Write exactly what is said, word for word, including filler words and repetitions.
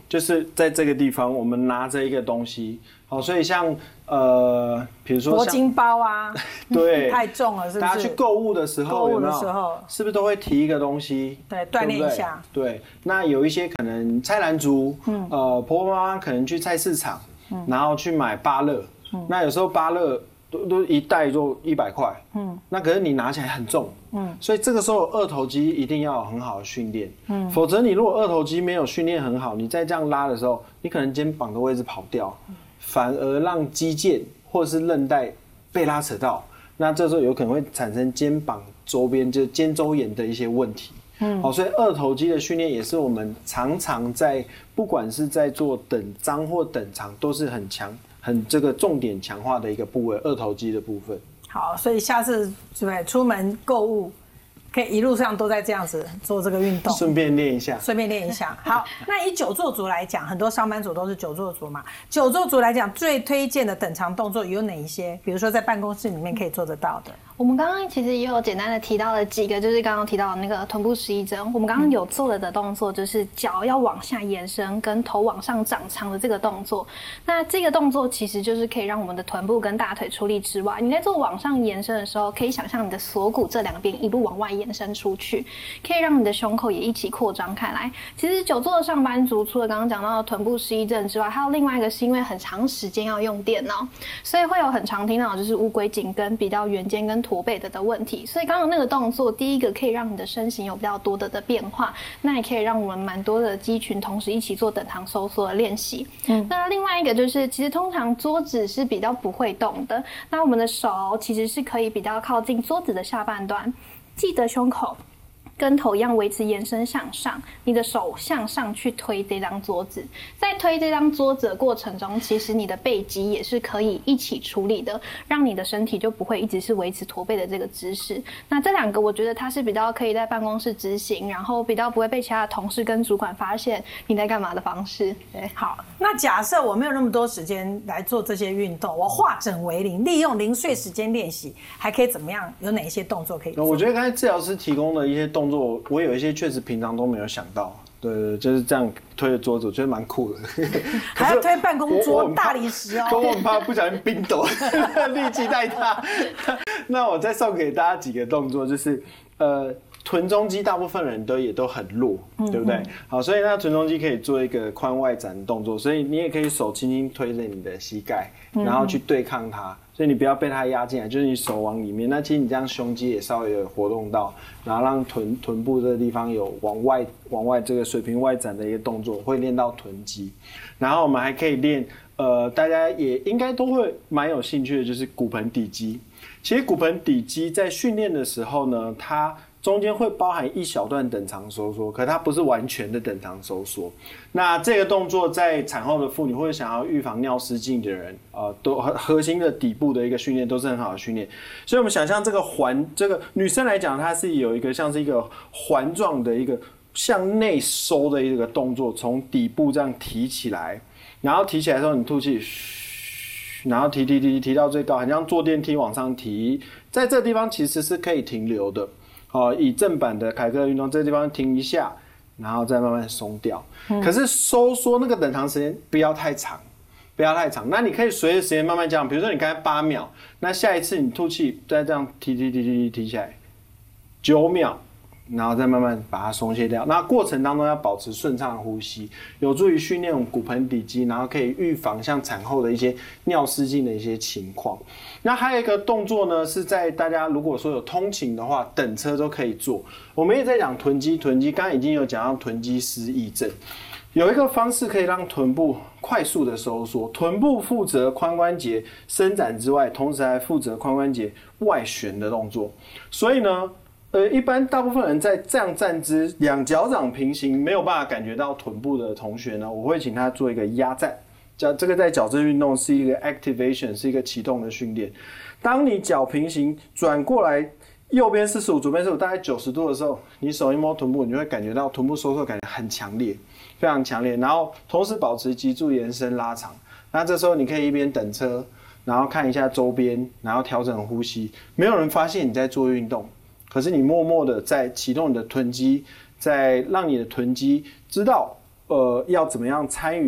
就是在这个地方，我们拿着一个东西，好，所以像呃，比如说铂金包啊， 对， 太重了，是不是？ 大家去购物的时候， 购物的时候是不是都会提一个东西？ 对，锻炼一下。 对，对，那有一些可能菜篮族，嗯，呃，婆婆妈妈可能去菜市场，嗯，然后去买芭乐，嗯，那有时候芭乐都都一袋就一百块，嗯，那可是你拿起来很重，嗯，所以这个时候二头肌一定要有很好的训练，嗯，否则你如果二头肌没有训练很好，你再这样拉的时候，你可能肩膀的位置跑掉，嗯，反而让肌腱或是韧带被拉扯到，那这时候有可能会产生肩膀周边就肩周炎的一些问题。嗯，好，所以二头肌的训练也是我们常常在不管是在做等张或等长，都是很强、很这个重点强化的一个部位，二头肌的部分。 好，所以下次对出门购物，可以一路上都在这样子做这个运动， 顺便练一下， 顺便练一下。好，那以久坐族来讲，很多上班族都是久坐族嘛。久坐族来讲，最推荐的等长动作有哪一些？比如说在办公室里面可以做得到的。 我们刚刚其实也有简单的提到了几个，就是刚刚提到的那个臀部十一针。我们刚刚有做了的动作，就是脚要往下延伸，跟头往上长长的这个动作。那这个动作其实就是可以让我们的臀部跟大腿出力之外，你在做往上延伸的时候，可以想象你的锁骨这两边一路往外延伸出去，可以让你的胸口也一起扩张开来。其实久坐的上班族，除了刚刚讲到的臀部十一针之外，还有另外一个是因为很长时间要用电脑，所以会有很常听到就是乌龟颈跟比较圆肩跟驼背的的问题，所以刚刚那个动作，第一个可以让你的身形有比较多的的变化，那也可以让我们蛮多的肌群同时一起做等长收缩的练习。嗯，那另外一个就是，其实通常桌子是比较不会动的，那我们的手其实是可以比较靠近桌子的下半端，记得胸口跟头一样维持延伸向上，你的手向上去推这张桌子，在推这张桌子的过程中，其实你的背肌也是可以一起处理的，让你的身体就不会一直是维持驼背的这个姿势。那这两个我觉得它是比较可以在办公室执行，然后比较不会被其他的同事跟主管发现你在干嘛的方式。对， 好，那假设我没有那么多时间来做这些运动，我化整为零，利用零碎时间练习，还可以怎么样？有哪一些动作可以做？ 我觉得刚才治疗师提供的一些动作，我有一些确实平常都没有想到。对对，就是这样推着桌子，我觉得蛮酷的。 还要推办公桌、大理石哦。 我很怕不小心冰抖，力气太大。那我再送给大家几个动作，就是呃。臀中肌大部分人都也都很弱，对不对？好，所以那臀中肌可以做一个髋外展的动作，所以你也可以手轻轻推着你的膝盖，然后去对抗它，所以你不要被它压进来，就是你手往里面。那其实你这样胸肌也稍微有活动到，然后让臀臀部这个地方有往外往外这个水平外展的一个动作，会练到臀肌。然后我们还可以练，呃，大家也应该都会蛮有兴趣的，就是骨盆底肌。其实骨盆底肌在训练的时候呢，它中间会包含一小段等长收缩，可它不是完全的等长收缩。那这个动作在产后的妇女或者想要预防尿失禁的人，呃，都核心的底部的一个训练都是很好的训练。所以我们想象这个环，这个女生来讲，它是有一个像是一个环状的一个向内收的一个动作，从底部这样提起来，然后提起来的时候你吐气，嘘，然后提提提提到最高，很像坐电梯往上提，在这个地方其实是可以停留的。哦，以正版的凯歌运动，这个地方停一下，然后再慢慢松掉。嗯、可是收缩那个等长时间不要太长，不要太长。那你可以随着时间慢慢降，比如说你刚才八秒，那下一次你吐气再这样提提提提提提起来，九秒，然后再慢慢把它松懈掉。那过程当中要保持顺畅的呼吸，有助于训练骨盆底肌，然后可以预防像产后的一些尿失禁的一些情况。那还有一个动作呢，是在大家如果说有通勤的话，等车都可以做。我们也在讲臀肌，臀肌刚刚已经有讲到臀肌失忆症，有一个方式可以让臀部快速的收缩。臀部负责髋关节伸展之外，同时还负责髋关节外旋的动作。所以呢，呃，一般大部分人在这样站姿，两脚掌平行，没有办法感觉到臀部的同学呢，我会请他做一个压站。这个在矫正运动是一个 activation， 是一个启动的训练。当你脚平行转过来，右边四十五，左边四十五，大概九十度的时候，你手一摸臀部，你就会感觉到臀部收缩感觉很强烈，非常强烈。然后同时保持脊柱延伸拉长。那这时候你可以一边等车，然后看一下周边，然后调整呼吸。没有人发现你在做运动，可是你默默的在启动你的臀肌，在让你的臀肌知道呃要怎么样参与